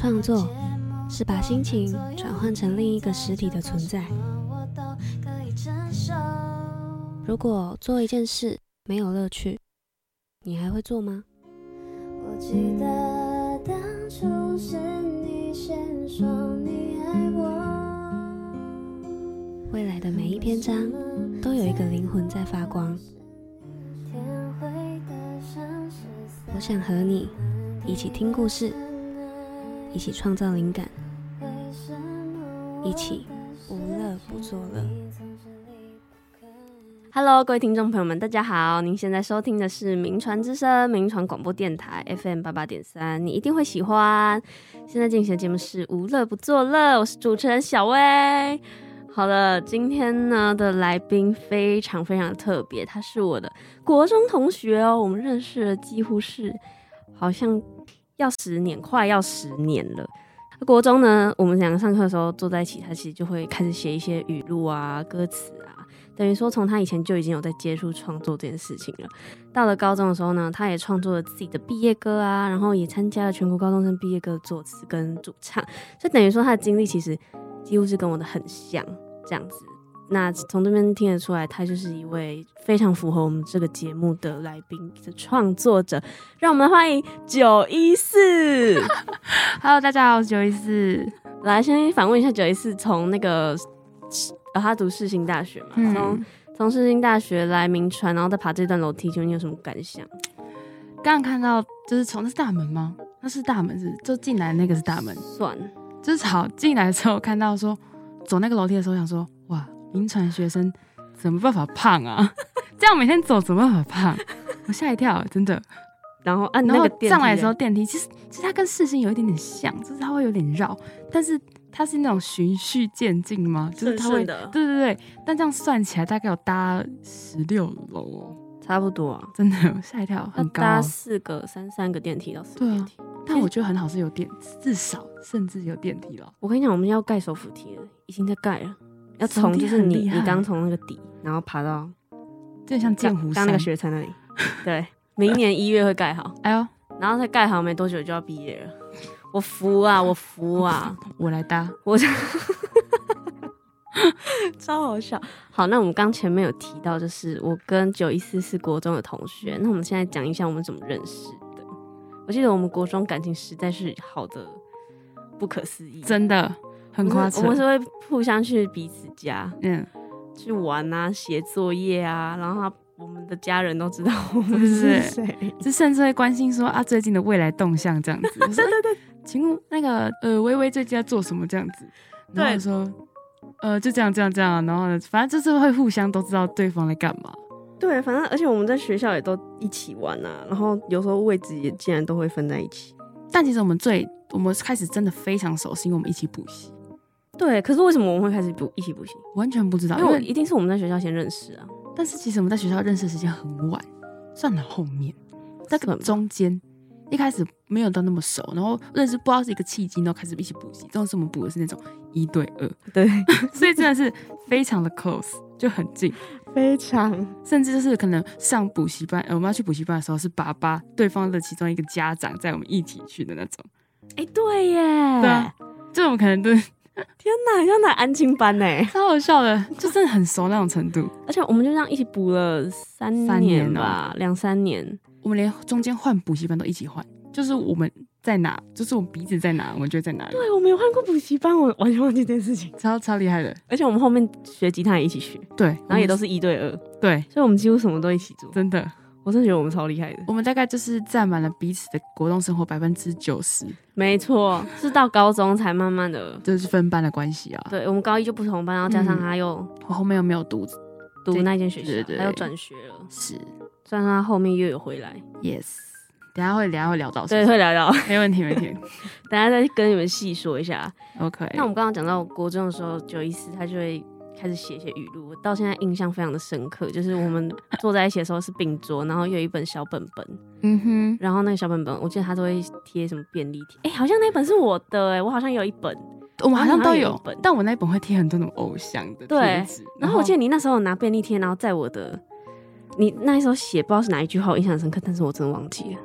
创作是把心情转换成另一个实体的存在。如果做一件事没有乐趣，你还会做吗？我记得当初是你先说你爱我，未来的每一篇章都有一个灵魂在发光。我想和你一起听故事，一起创造灵感，一起无乐不作乐。Hello， 各位听众朋友们，大家好！您现在收听的是名传之声名传广播电台 FM88.3， 你一定会喜欢。现在进行的节目是无乐不作乐，我是主持人小薇。好了，今天呢的来宾非常非常的特别，他是我的国中同学哦，我们认识了几乎是好像要10年，快要10年了。国中呢，我们两个上课的时候坐在一起，他其实就会开始写一些语录啊、歌词啊，等于说从他以前就已经有在接触创作这件事情了。到了高中的时候呢，他也创作了自己的毕业歌啊，然后也参加了全国高中生毕业歌的作词跟主唱，所以等于说他的经历其实几乎是跟我的很像这样子。那从这边听得出来，他就是一位非常符合我们这个节目的来宾的创作者。让我们欢迎914。 Hello， 大家好，我是914。 来，先访问一下914，从那个他读世新大学嘛，从世新大学来名传，然后再爬这段楼梯，你有什么感想？ 刚刚看到就是从那是大门吗？那是大门是就进来那个是大门， 算就是好进来的时候看到说走那个楼梯的时候想说哇，名传学生怎么办法胖啊？这样每天走怎么办法胖？我吓一跳，真的。 然后然后上来的时候电梯其实它跟世新有一点点像，就是它会有点绕，但是它是那种循序渐进吗？就是它会的， 对，但这样算起来大概有搭16楼哦， 差不多啊， 真的吓一跳，很高， 搭3个电梯到4个电梯。 但我觉得很好是有电，至少甚至有电梯了。 我跟你讲，我们要盖手扶梯了，已经在盖了，要从就是你刚从那个底，然后爬到， 就像剑湖山刚那个学城那里，对，明年1月会盖好。 哎呦， 然后才盖好没多久就要毕业了，我服啊，我服啊！ 我来搭， 我超好笑。好，那我们刚前面有提到，就是我跟914是国中的同学，那我们现在讲一下我们怎么认识的。我记得我们国中感情实在是好的不可思议， 真的很夸张。 我们是会互相去彼此家，去玩啊，写作业啊，然后我们的家人都知道我们是谁， 就甚至会关心说啊最近的未来动向这样子。对，请问那个微微最近在做什么这样子？然后说就这样，然后呢，反正就是会互相都知道对方在干嘛。 对，反正而且我们在学校也都一起玩啊，然后有时候位置也竟然都会分在一起。 但其实我们开始真的非常熟悉，因为我们一起补习。 对，可是为什么我们会开始一起补习？ 完全不知道， 因为一定是我们在学校先认识啊。 但是其实我们在学校认识的时间很晚，算很后面，在中间一开始没有到那么熟，然后认识不知道是一个契机，然后开始一起补习。这种是我们补的是那种1对2， 对， 所以真的是非常的 close， 就很近， 非常，甚至就是可能上补习班，我们要去补习班的时候是爸爸对方的其中一个家长载我们一起去的那种。 对耶， 对啊，就我们可能都。 天哪，像在安亲班耶， 超好笑的，就真的很熟那种程度。 而且我们就这样一起补了3年吧，2-3年。 我们连中间换补习班都一起换，就是我们在哪，就是我们彼此在哪，我们就在哪里。 对，我们有换过补习班，我完全忘记这件事情， 超厉害的。 而且我们后面学吉他也一起学， 对， 然后也都是1对2， 对， 所以我们几乎什么都一起做， 真的。 我真的觉得我们超厉害的， 我们大概就是占满了彼此的国中生活90%。 没错，是到高中才慢慢的， 就是分班的关系啊。 对，我们高一就不同班，然后加上他又， 我后面又没有读那间学校， 对， 他又转学了。 是， 虽然他后面又有回来。 Yes， 等一下会聊到， 对，会聊到， 没问题。等一下再跟你们细说一下。 OK。 那我们刚刚讲到国中的时候，914他就会开始写一些语录，我到现在印象非常的深刻。就是我们坐在一起的时候是并桌，然后又有一本小本本，然后那个小本本，我记得他都会贴什么便利贴，好像那本是我的，我好像有一本， 我们好像都有，但我那本会贴很多那种偶像的贴纸。 然后我记得你那时候拿便利贴，然后在我的，你那时候写不知道是哪一句话，我印象很深刻，但是我真的忘记了。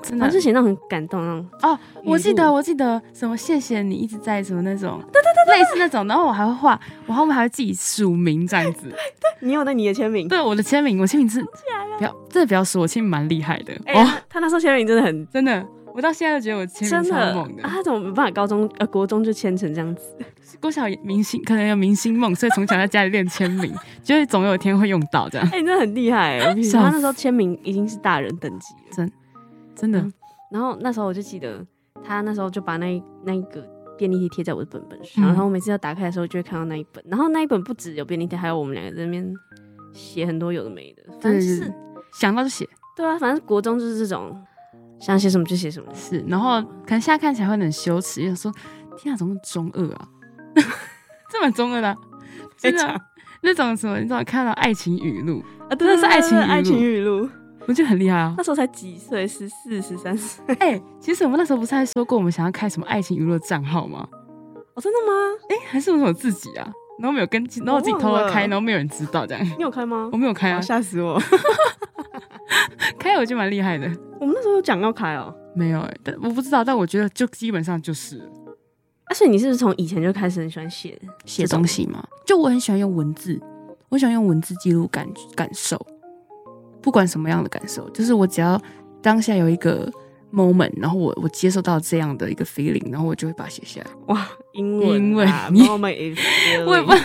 真的然后就写那种很感动那种。 哦，我记得什么谢谢你一直在什么那种，对，类似那种，然后我还会画，我后面还会自己署名这样子。 你有你的签名？ 对，我的签名，我签名是真的不要说，我签名蛮厉害的。 他那时候签名真的很真的，我到现在都觉得我签名超猛的。 他怎么没办法国中就签成这样子？ 国小明星可能有明星梦，所以从小在家里练签名，就会总有一天会用到这样。 你真的很厉害他那时候签名已经是大人等级了， 真的。 然后那时候我就记得他那时候就把那一个便利贴贴在我的本本上，然后我每次要打开的时候就会看到那一本，然后那一本不只有便利贴，还有我们两个在那边写很多有的没的，反正就是想到就写。对啊，反正国中就是这种想写什么就写什么。 是，然后可能现在看起来会很羞耻，就说天啊，怎么中二啊？这蛮中二的啊，真的那种什么，你知道看到爱情语录啊，真的是爱情语录，我觉得很厉害啊。 那时候才几岁，14、13 岁。其实我们那时候不是还说过我们想要开什么爱情语录的账号吗？ 哦，真的吗？ 还是我自己啊？然后没有然后我自己偷偷开，然后没有人知道这样。 你有开吗？ 我没有开啊， 吓死我！ 开我觉得蛮厉害的。 我们那时候有讲要开哦， 没有但我不知道，但我觉得就基本上就是了。 所以你是不是从以前就开始很喜欢写东西吗？就我很喜欢用文字，我喜欢用文字记录感受，不管什么样的感受，就是我只要当下有一个 moment， 然后我接受到这样的一个 feeling， 然后我就会把它写下来。 哇，英文 moment is feeling， 我也不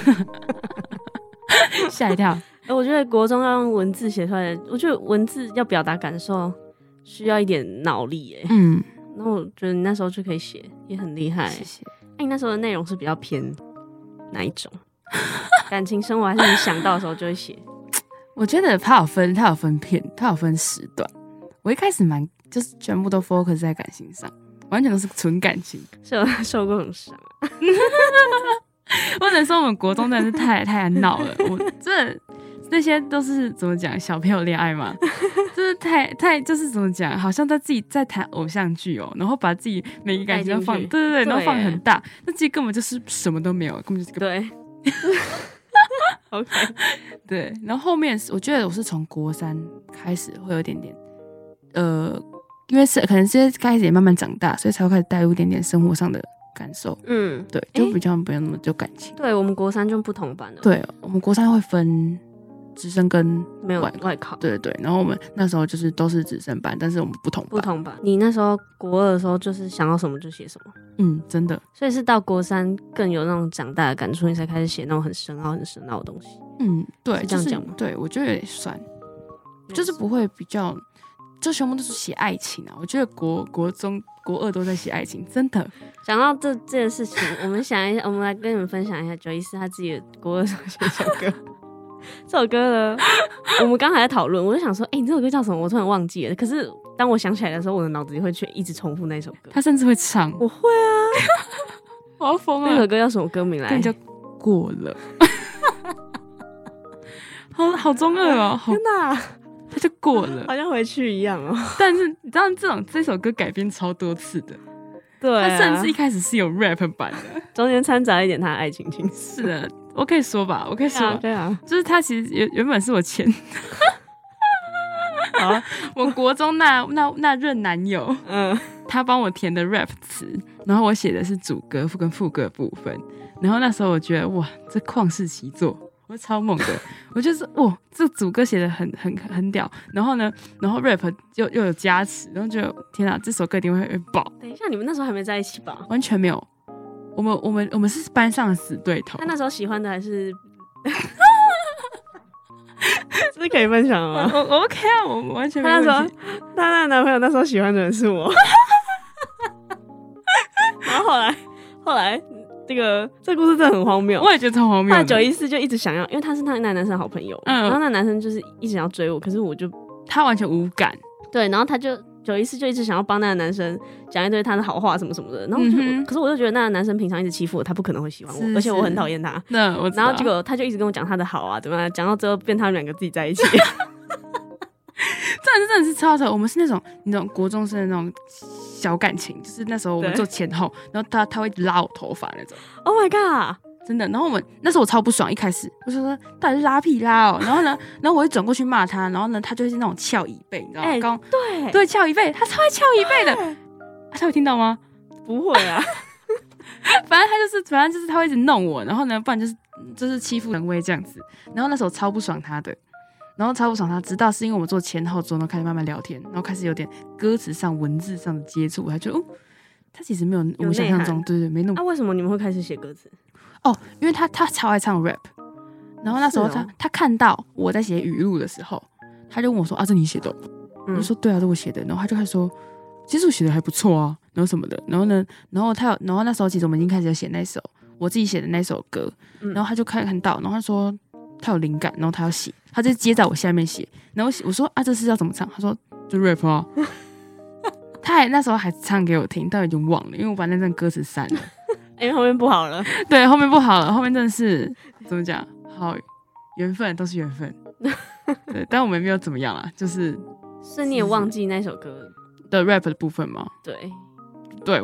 吓一跳。 我觉得国中要用文字写出来的，我觉得文字要表达感受需要一点脑力然后我觉得你那时候就可以写，也很厉害。谢谢。你那时候的内容是比较偏哪一种？感情生活还是你想到的时候就会写？ 我觉得它有分片，它有分时段。我一开始就是全部都 focus 在感情上，完全都是纯感情， 是有受过很伤啊。 我只能说我们国中真的是太闹了，我真的。那些都是怎么讲小朋友恋爱嘛，就是太就是怎么讲，好像自己在谈偶像剧然后把自己每个感情都放，对，然后放很大，那自己根本就是什么都没有，根本就是个对。OK， 对，然后后面我觉得我是从国3开始会有一点点，因为可能是开始也慢慢长大，所以才会开始带入一点点生活上的感受，对，就比较没有那么就感情。 对，我们国3就不同班了， 对，我们国3会分直升跟没有外考， 对，然后我们那时候就是都是直升班，但是我们不同班。 你那时候国2的时候就是想要什么就写什么， 真的。 所以是到国3更有那种长大的感触，你才开始写那种很深奥的东西。 对， 是这样讲吗？ 对，我觉得有点酸，就是不会比较，就全部都是写爱情啊。我觉得国中、国2都在写爱情，真的。 讲到这件事情，我们想一下，我们来跟你们分享一下914他自己的国2时候写一首歌。这首歌呢，我们刚才在讨论，我就想说，你这首歌叫什么？我突然忘记了。可是当我想起来的时候，我的脑子里会却一直重复那首歌。 他甚至会唱， 我会啊， 我要疯了。 那首歌叫什么歌名来？ 叫过了，好中二哦！ 天哪， 他就过了， 好像回去一样哦。 但是你知道，这首歌改编超多次的。 对、 他甚至一开始是有 rap 版的， 中间掺杂一点他的爱情情是的，我可以说吧， 对啊， 就是他其实原本是我前，我国中那任男友，他帮我填的 rap 词，然后我写的是主歌跟副歌部分，然后那时候我觉得哇，这旷世奇作。我超猛的，我就是哇，这主歌写的很屌，然后 rap 又有加持，然后就天啊，这首歌一定会爆。 等一下，你们那时候还没在一起吧？ 完全没有，我们是班上的死对头。 他那时候喜欢的还是，这可以分享吗？ 我 OK 啊，我完全没问题。 他那个男朋友那时候喜欢的人是我，然后后来。这故事真的很荒谬， 我也觉得超荒谬。 后来914就一直想要，因为他是那男生的好朋友，然后那男生就是一直想要追我，可是他完全无感， 对，然后他就914就一直想要帮那个男生讲一堆他的好话什么什么的，然后可是我就觉得那个男生平常一直欺负我，他不可能会喜欢我，而且我很讨厌他。然后结果他就一直跟我讲他的好啊，怎么样，讲到最后变他们两个自己在一起。 真的是超扯，我们是那种国中生的那种小感情，就是那时候我们做前后，然后他会一直拉我头发那种。 Oh my god！ 真的。然后那时候我超不爽，一开始我就说到底是拉屁拉哦，然后呢，然后我会转过去骂他，然后呢，他就是那种翘椅背，你知道吗？对翘椅背，他超爱翘椅背的，他会听到吗？ 不会啊， 反正就是他会一直弄我，然后呢，不然就是欺负人威这样子。然后那时候超不爽他的，直到是因为我们坐前后桌，然后开始慢慢聊天，然后开始有点歌词上、文字上的接触，他就他其实没有我们想象中，对，没那么。 为什么你们会开始写歌词？ 因为他超爱唱 rap， 然后那时候他看到我在写语录的时候，他就问我说：“这你写的？”我就说：“对啊，这我写的。”然后他就开始说：“其实我写的还不错啊，然后什么的。”然后呢，然后那时候其实我们已经开始写那首我自己写的那首歌，然后他就看到，然后他说他有灵感，然后他要写，他就接在我下面写。然后我说：“这是要怎么唱？”他说：“就 rap 啊。”他那时候还唱给我听，但已经忘了，因为我把那段歌词删了。 因为后面不好了， 对，后面不好了，后面真的是怎么讲？好，缘分都是缘分，对，但我们没有怎么样啦，就是， 所以你也忘记那首歌的 rap 的部分吗？ 对，